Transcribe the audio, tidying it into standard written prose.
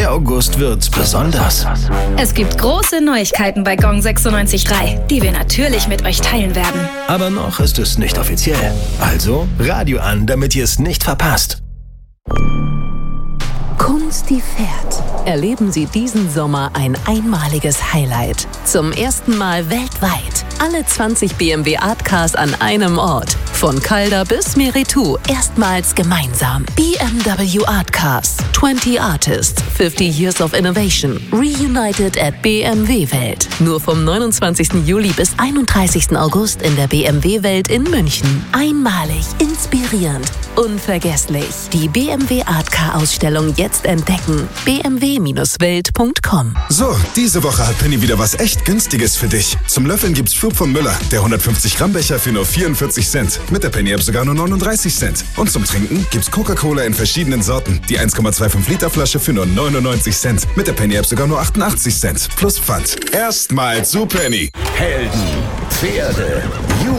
Der August wird besonders. Es gibt große Neuigkeiten bei Gong 96.3, die wir natürlich mit euch teilen werden. Aber noch ist es nicht offiziell. Also Radio an, damit ihr es nicht verpasst. Kunst, die fährt. Erleben Sie diesen Sommer ein einmaliges Highlight. Zum ersten Mal weltweit. Alle 20 BMW Art Cars an einem Ort. Von Calder bis Meritou. Erstmals gemeinsam. BMW Art Cars. 20 Artists. 50 Years of Innovation. Reunited at BMW Welt. Nur vom 29. Juli bis 31. August in der BMW Welt in München. Einmalig, inspirierend, unvergesslich. Die BMW Art Car Ausstellung jetzt entdecken. bmw-welt.com. So, diese Woche hat Penny wieder was echt Günstiges für dich. Zum Löffeln gibt's Schub von Müller, der 150 Gramm Becher für nur 44 Cent. Mit der Penny App sogar nur 39 Cent. Und zum Trinken gibt's Coca-Cola in verschiedenen Sorten. Die 1,25 Liter Flasche für nur 99 Cent. Mit der Penny App sogar nur 88 Cent. Plus Pfand. Erstmal zu Penny. Helden, Pferde,